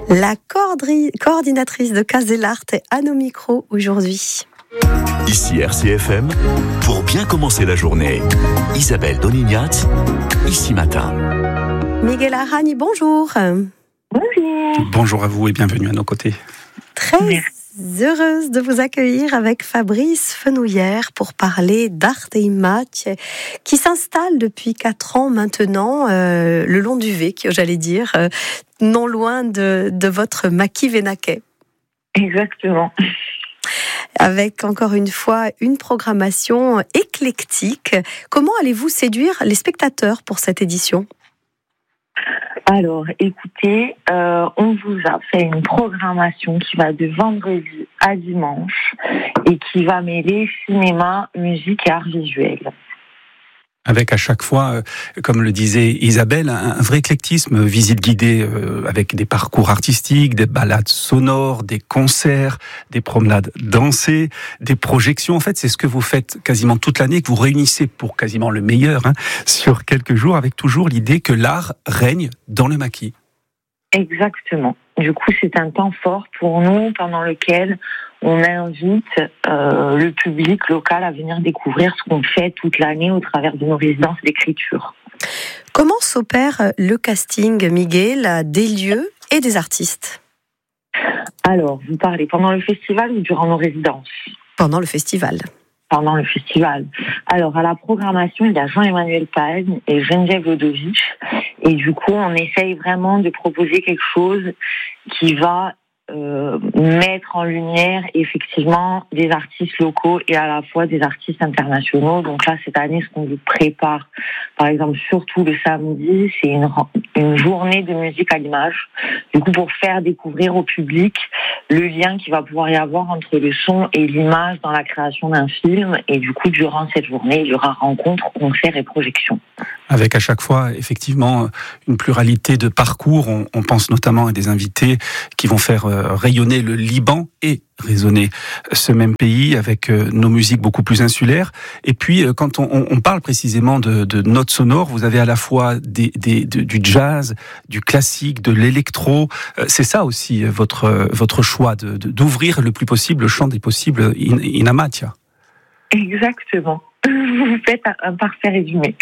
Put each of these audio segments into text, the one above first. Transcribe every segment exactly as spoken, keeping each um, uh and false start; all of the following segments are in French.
La coordri- coordinatrice de Caselart est à nos micros aujourd'hui. Ici R C F M, pour bien commencer la journée, Isabelle Donignat, ici matin. Miguel Arani, bonjour. Bonjour. Bonjour à vous et bienvenue à nos côtés. Très heureuse de vous accueillir avec Fabrice Fenouillère pour parler d'Arte Imace qui s'installe depuis quatre ans maintenant euh, le long du Vecchio, j'allais dire, euh, non loin de, de votre maquis vénaquais. Exactement. Avec encore une fois une programmation éclectique. Comment allez-vous séduire les spectateurs pour cette édition ? Alors, écoutez, euh, on vous a fait une programmation qui va de vendredi à dimanche et qui va mêler cinéma, musique et art visuel. Avec à chaque fois, comme le disait Isabelle, un vrai éclectisme, visite guidée avec des parcours artistiques, des balades sonores, des concerts, des promenades dansées, des projections. En fait, c'est ce que vous faites quasiment toute l'année, que vous réunissez pour quasiment le meilleur, hein, sur quelques jours, avec toujours l'idée que l'art règne dans le maquis. Exactement. Du coup, c'est un temps fort pour nous pendant lequel on invite euh, le public local à venir découvrir ce qu'on fait toute l'année au travers de nos résidences d'écriture. Comment s'opère le casting, Miguel, des lieux et des artistes ? Alors, vous parlez pendant le festival ou durant nos résidences ? Pendant le festival. Pendant le festival. Alors, à la programmation, il y a Jean-Emmanuel Pagne et Geneviève Lodovich. Et du coup, on essaye vraiment de proposer quelque chose qui va euh, mettre en lumière effectivement des artistes locaux et à la fois des artistes internationaux. Donc là, cette année, ce qu'on vous prépare, par exemple, surtout le samedi, c'est une, une journée de musique à l'image. Du coup, pour faire découvrir au public le lien qu'il va pouvoir y avoir entre le son et l'image dans la création d'un film. Et du coup, durant cette journée, il y aura rencontres, concerts et projections. Avec à chaque fois, effectivement, une pluralité de parcours. On, on pense notamment à des invités qui vont faire euh, rayonner le Liban et résonner ce même pays avec euh, nos musiques beaucoup plus insulaires. Et puis, euh, quand on, on parle précisément de, de notes sonores, vous avez à la fois des, des, de, du jazz, du classique, de l'électro. Euh, c'est ça aussi euh, votre, euh, votre choix, de, de, d'ouvrir le plus possible le champ des possibles in, in amatia. Exactement. Vous faites un, un parfait résumé.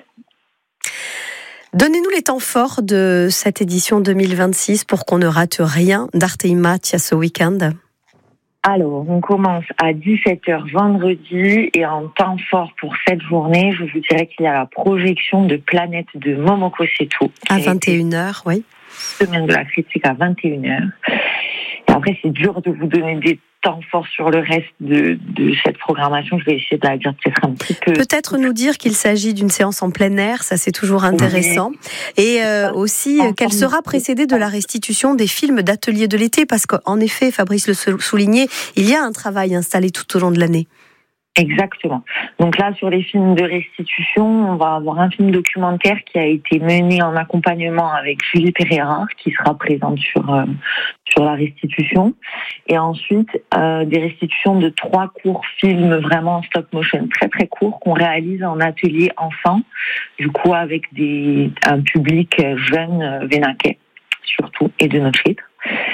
Donnez-nous les temps forts de cette édition deux mille vingt-six pour qu'on ne rate rien d'Arte Imace ce week-end. Alors, on commence à dix-sept heures vendredi et en temps fort pour cette journée, je vous dirais qu'il y a la projection de Planète de Momoko Seto. À vingt et une heures, oui. Semaine de la critique à vingt et une heures. Et après, c'est dur de vous donner des temps forts sur le reste de, de cette programmation. Je vais essayer de la dire peut-être un petit peu. Peut-être nous dire qu'il s'agit d'une séance en plein air, ça c'est toujours intéressant. Oui. Et euh, aussi euh, qu'elle sera précédée de la restitution des films d'atelier de l'été, parce qu'en effet, Fabrice le soulignait, il y a un travail installé tout au long de l'année. Exactement. Donc là, sur les films de restitution, on va avoir un film documentaire qui a été mené en accompagnement avec Julie Pereira, qui sera présente sur euh, sur la restitution. Et ensuite, euh, des restitutions de trois courts films vraiment en stop motion, très très courts, qu'on réalise en atelier enfant, du coup avec des un public jeune vénaquais, surtout, et de notre titre.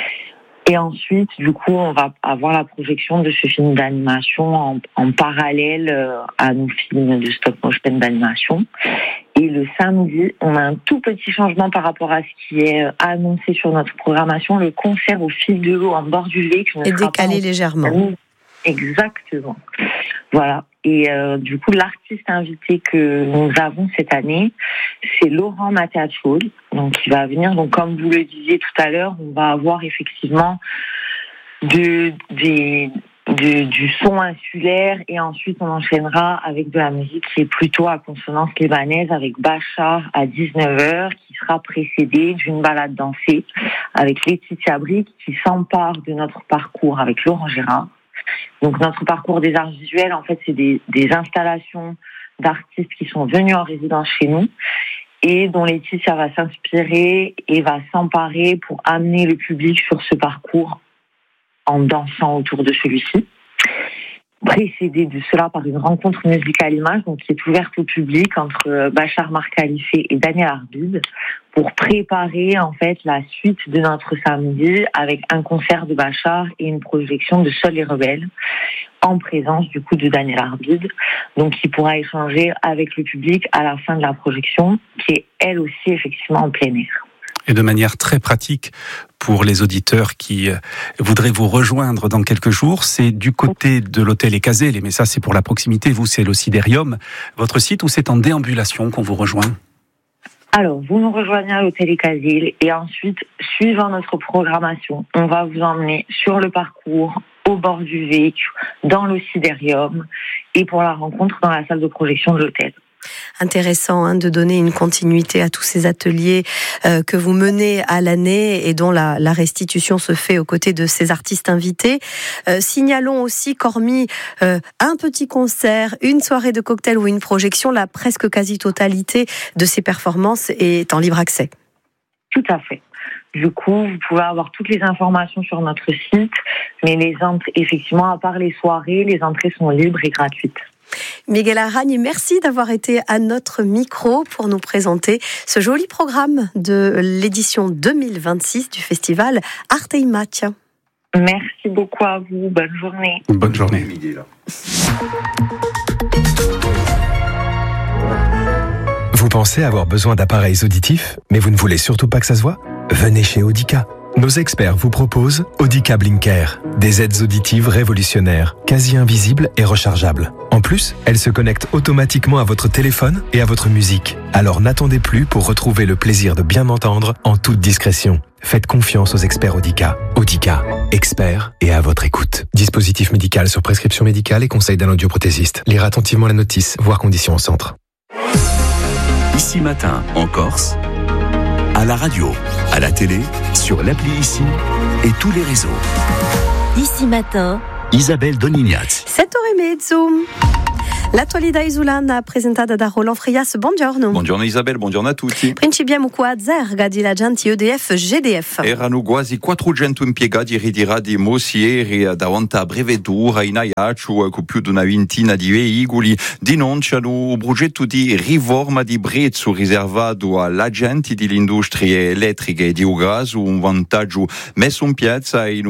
Et ensuite, du coup, on va avoir la projection de ce film d'animation en, en parallèle euh, à nos films de stop motion d'animation. Et le samedi, on a un tout petit changement par rapport à ce qui est annoncé sur notre programmation. Le concert au fil de l'eau en bord du Vecchio est décalé légèrement. Exactement. Voilà. Et euh, du coup, l'artiste invité que nous avons cette année, c'est Laurent Matteaccioli, donc qui va venir. Donc, comme vous le disiez tout à l'heure, on va avoir effectivement de, des, de, du son insulaire et ensuite on enchaînera avec de la musique qui est plutôt à consonance libanaise avec Bachar à dix-neuf heures, qui sera précédée d'une balade dansée avec Laetitia Brick qui s'empare de notre parcours avec Laurent Gérard. Donc notre parcours des arts visuels, en fait, c'est des, des installations d'artistes qui sont venus en résidence chez nous et dont Laetitia va s'inspirer et va s'emparer pour amener le public sur ce parcours en dansant autour de celui-ci. précédé de cela par une rencontre musicale image, donc qui est ouverte au public entre Bachar Mar-Khalifi et Daniel Arbid, pour préparer en fait la suite de notre samedi avec un concert de Bachar et une projection de Seuls les rebelles, en présence du coup de Daniel Arbid, donc qui pourra échanger avec le public à la fin de la projection, qui est elle aussi effectivement en plein air. Et de manière très pratique pour les auditeurs qui voudraient vous rejoindre dans quelques jours, c'est du côté de l'hôtel Ecazé, mais ça c'est pour la proximité, vous c'est l'Ocidérium, votre site, où c'est en déambulation qu'on vous rejoint? Alors, vous nous rejoignez à l'hôtel Ecazé et ensuite, suivant notre programmation, on va vous emmener sur le parcours, au bord du Vec, dans l'Ocidérium et pour la rencontre dans la salle de projection de l'hôtel. Intéressant hein, de donner une continuité à tous ces ateliers euh, que vous menez à l'année et dont la, la restitution se fait aux côtés de ces artistes invités. Euh, signalons aussi qu'hormis euh, un petit concert, une soirée de cocktail ou une projection, la presque quasi-totalité de ces performances est en libre accès. Tout à fait. Du coup, vous pouvez avoir toutes les informations sur notre site, mais les entrées, effectivement, à part les soirées, les entrées sont libres et gratuites. Miguel Aragne, merci d'avoir été à notre micro pour nous présenter ce joli programme de l'édition deux mille vingt-six du festival Arte Imatia. Merci beaucoup à vous. Bonne journée. Bonne journée. Vous pensez avoir besoin d'appareils auditifs, mais vous ne voulez surtout pas que ça se voit ? Venez chez Audica. Nos experts vous proposent Audica Blinker, des aides auditives révolutionnaires, quasi invisibles et rechargeables. En plus, elles se connectent automatiquement à votre téléphone et à votre musique. Alors n'attendez plus pour retrouver le plaisir de bien entendre en toute discrétion. Faites confiance aux experts Audica. Audica, experts et à votre écoute. Dispositif médical sur prescription médicale et conseil d'un audioprothésiste. Lire attentivement la notice, voir conditions au centre. Ici Matin, en Corse, à la radio, à la télé, sur l'appli Ici et tous les réseaux. Ici Matin, Isabelle Donignaz. sept heures trenta. L'attualità isolana presentata da Roland Frias. Buongiorno. Buongiorno Isabelle, buongiorno a tutti. Principiamo qua a Zerga di agenti E D F G D F. Erano quasi quattrocento impiegati ritirati mosieri davanti a Brevedura in Ajaccio con più di una ventina di veicoli denunciano un progetto di riforma di prezzo riservato agli agenti delle industrie elettriche e di gas, un vantaggio messo in piazza in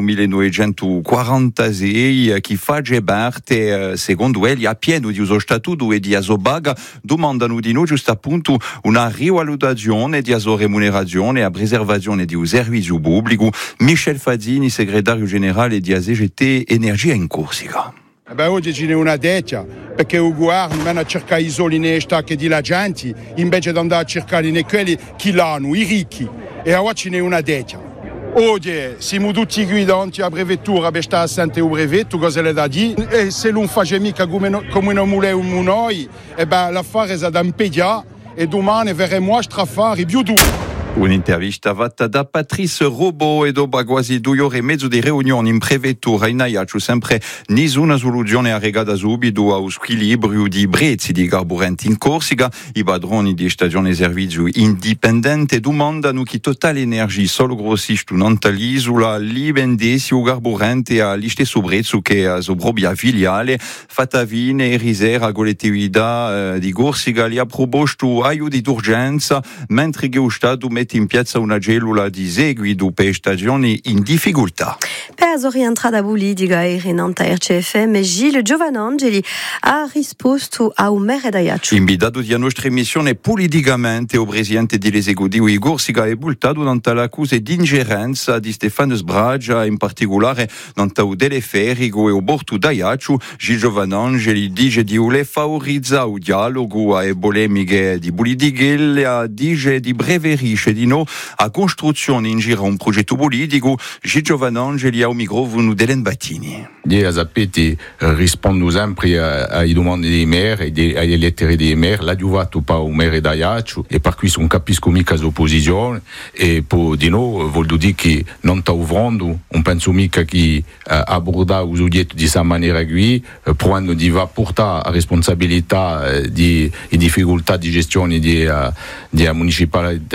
millenovecentoquarantasei che fa parte, secondo egli, a pieno di uso statuto e di Asobaga domandano di noi giusto appunto una rivalutazione di Aso remunerazione e preservazione di un servizio pubblico. Michel Fazzini, segretario generale di A S G T Energia in Corsica. Eh beh, oggi ce n'è una deccia, perché il governo viene a cercare i soli nei stacchi di agenti invece di andare a cercare nei quelli che l'hanno, i ricchi. E oggi ce n'è una deccia. Oggi siamo tutti guidanti a brevettura per stare assente al brevetto, cosa le da dire? E se non facciamo mica come, no, come non volevamo noi, e beh, l'affare è da impiegare e domani verremo a strafare più duro. Un'intervista fatta da Patrice Robot e dopo quasi due ore e mezzo di riunioni in prefettura in Ajaccio, sempre nessuna soluzione arrecata subito allo squilibrio di prezzi di carburanti in Corsica. I padroni di stazione servizio indipendente domandano che Total Energy, solo grossista l'isola, li vendesse il carburante allo stesso prezzo che la sua propria filiale. Fatavine e Risera, collettività di Corsica, li ha proposto aiuti d'urgenza, mentre che lo Stato mette in piazza una cellula di seguito per stagioni in difficoltà. Per rientrata politica e rinanta R C F M, Gilles Giovanangeli ha risposto a un maire d'Ajaccio. Invitato di nostra emissione politicamente il presidente dell'esecutivo di Corsica è bultato dante l'accuse di ingerenza di Stefano Sbragia, in particolare dante il teleferico e il porto d'Ajaccio. Gilles Giovanangeli dice di voler favorizzare il dialogo e polemiche di politica, dice di preferisce di no a costruzione in giro un progetto politico. Gilles Giovanangeli al microfono dell'En Battini. Gli sapete rispondono sempre alle domande dei maire e alle lettere dei maire. L'ha giuvato per un maire d'Ajaccio e per cui non capisco mica l'opposizione e poi di no voglio dire che non sta uvrando, non penso mica che abborda il soggetto di questa maniera qui, quando di va portare a responsabilità di difficoltà di gestione di, di municipalità d'Ajaccio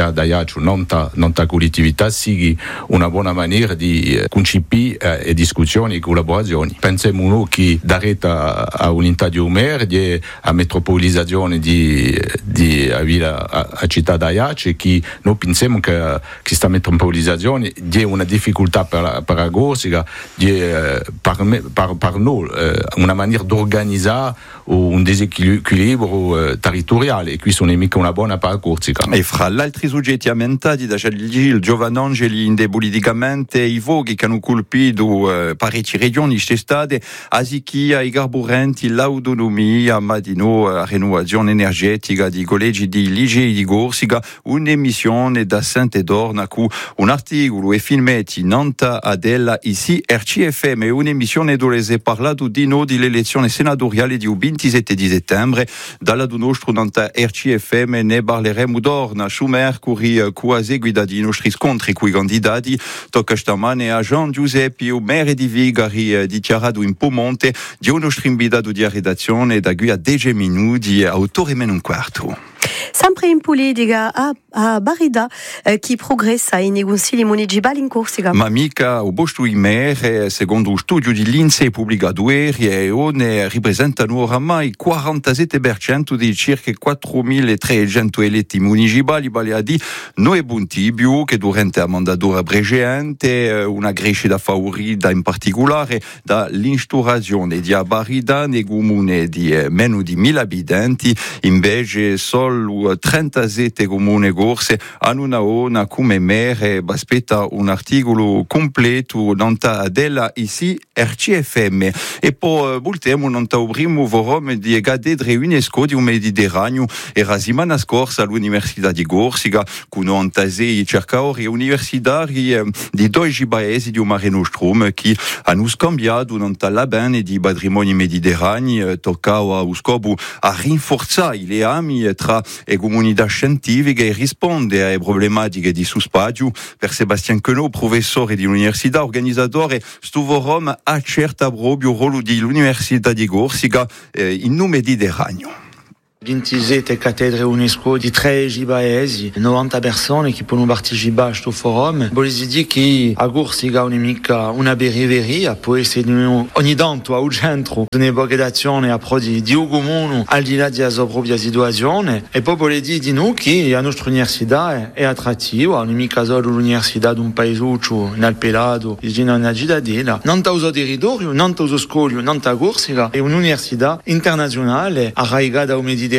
Daiaccio, non ta, non ta collettività, sia una buona maniera di concepire e discussioni e collaborazioni. Pensiamo noi che dare a, a unità di Umer, di, a metropolizzazione di, di a, villa, a, a città Daiaccio, che noi pensiamo che questa metropolizzazione è una difficoltà per, per la Corsica, per, per, per noi una maniera di organizzare un disequilibrio territoriale, e qui sono mica una buona per la Corsica. E fra gli altri soggetti ammentati da il giovane Angeli indebolisticamente i voghi che hanno colpito eh, parecchie regioni stestate, Asichia, i carburanti, l'autonomia, ma di no, la rinnovazione energetica di collegi di Ligei di Corsica, un'emissione da Saint-Edorna con un articolo e filmetti Nanta Adella ici R C F M, un'emissione dove si è parlato di no dell'elezione senatoriale di ventisette di settembre. Dalla do nostro Nanta R C F M ne parleremo d'orna su Mercuri cu a seguita di nostri scontri coi candidati. Tocca stamane a Gian Giuseppe, o maire di Vigari, dichiarato in Pomonte, di un nostro invitato di redazione da qui a dieci minuti, autore meno un quarto. Sempre in politica a, a Barida eh, chi progressa nei consigli municipali in Corsica. Ma mica o posto in mere, secondo un studio di l'Insee pubblicato ieri, e one rappresentano oramai quarantasette per cento di circa quattromilatrecento eletti municipali, vale a dire noi punti più che durante la mandatura precedente, una crescita favorita in particolare dall'instaurazione di Barida nei comuni di eh, meno di mille abitanti, invece solo trentasette comuni corse hanno una ona come mere. Aspetta un articolo completo nanta della ici R C F M. E poi voltiamo nanta il primo forum di cattedre UNESCO di un Mediterraneo e la settimana scorsa all'Università di Corsica con novantasei ricercatori universitari di dodici paesi di un Mare Nostrum che hanno scambiato nanta la bene di patrimoni mediterranei, toccava lo scopo a rinforzare i legami tra e comunità scientifiche e risponde alle problematiche di suo spazio. Per Sebastian Quenot, professore di università, organizzatore, sto forum accerta proprio il ruolo dell'Università di Corsica eh, in un Mediterraneo. ventisette cattedre UNESCO di tredici paesi, novanta persone che possono partecipare a questo forum. Vuol dire che a Corsica non è mica una periferia, può essere ogni tanto al centro di un'evocazione approdi di un comune al di là della sua propria situazione. E poi vuol dire di noi che la nostra università è attrattiva, non è mica solo l'università di un paesuccio nel pelato, vicino a una cittadella. Non ha uso territorio, non ha uso scoglio, non ha Corsica, è un'università internazionale arraigata al Mediterraneo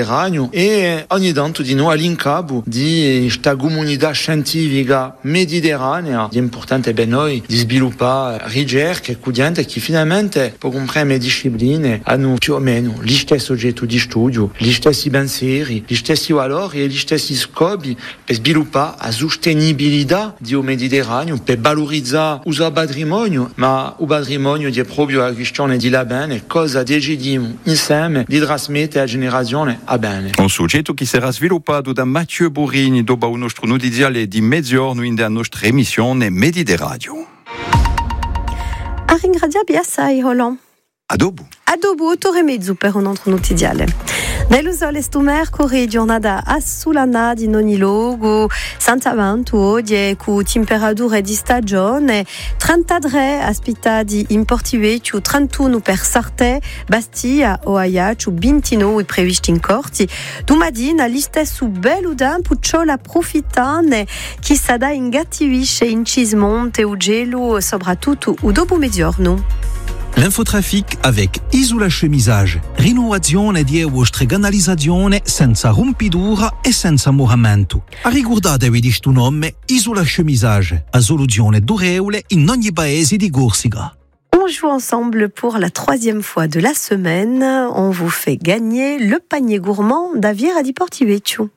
e ogni tanto di noi all'incapo di questa comunità scientifica mediterranea. È importante per noi di sviluppare ricerche studenti che finalmente per comprendere discipline hanno più o meno gli stessi oggetti di studio, gli stessi pensieri, gli stessi valori e gli stessi scopi per sviluppare la sostenibilità del Mediterraneo, per valorizzare il suo patrimonio, ma il patrimonio è proprio la questione di la bene, cosa decidiamo insieme di trasmettere a generazione a bene. Un soggetto che sarà sviluppato da Mathieu Borini dopo un nostro notiziale di mezzogiorno in la nostra emissione Mediterraneo. A ringraziare assai, Roland. A dopo. A dopo, otto e mezzo per un altro notiziale. Nello sole sto mercoledì giornata assolana di ogni luogo, senza vento oggi con temperature di stagione, trentatré aspettati in Portivecchio, trentuno per Sartè, Bastia o Ajaccio, ventinove previsti in Corti. Domattina lì stesso bello tempo, ciò la approfittane chi sa da ingattivisce in Cismonte o gelo, soprattutto o dopo mezzogiorno. L'infotrafic avec Isola Chemisage. Rinnovazione di vostra canalizzazione senza rompidura e senza moramento. Ricordatevi di sto nome Isola Chemisage, a soluzione durevole in ogni paese di Corsica. On joue ensemble pour la troisième fois de la semaine. On vous fait gagner le panier gourmand d'Aviera di Portivecchio.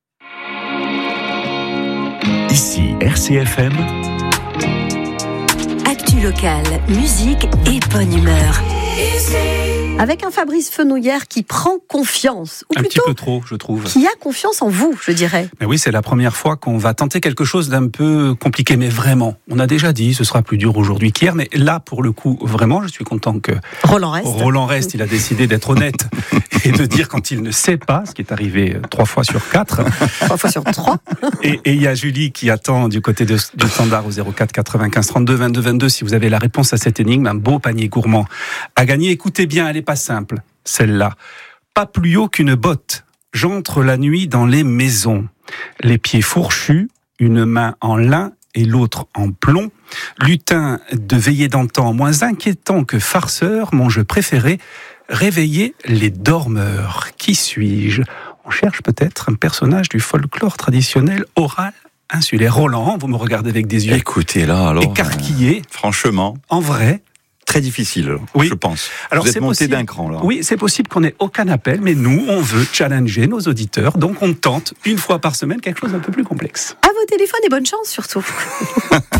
Ici R C F M. Actu locale, musique et bonne humeur. avec un Fabrice Fenouillère qui prend confiance, ou un plutôt petit peu trop, je trouve. qui a confiance en vous, je dirais. Mais oui, c'est la première fois qu'on va tenter quelque chose d'un peu compliqué, mais vraiment. On a déjà dit, ce sera plus dur aujourd'hui qu'hier, mais là, pour le coup, vraiment, je suis content que Roland Reste, Roland Reste il a décidé d'être honnête et de dire quand il ne sait pas, ce qui est arrivé trois fois sur quatre. Trois fois sur trois. Et il y a Julie qui attend du côté de, du standard au zéro quatre quatre-vingt-quinze trente-deux vingt-deux vingt-deux. Si vous avez la réponse à cette énigme, un beau panier gourmand à gagner. Écoutez bien, elle n'est pas simple, celle-là. Pas plus haut qu'une botte. J'entre la nuit dans les maisons. Les pieds fourchus, une main en lin et l'autre en plomb. Lutin de veillée d'antan, moins inquiétant que farceur, mon jeu préféré, réveiller les dormeurs. Qui suis-je ? On cherche peut-être un personnage du folklore traditionnel oral insulaire. Roland, vous me regardez avec des yeux Écoutez, là, alors. écarquillés. Euh, franchement. En vrai. Très difficile, oui. je pense. Alors, vous êtes c'est monté possible. d'un cran, là. Oui, c'est possible qu'on ait aucun appel, mais nous, on veut challenger nos auditeurs. Donc, on tente une fois par semaine quelque chose d'un peu plus complexe. À vos téléphones et bonne chance surtout.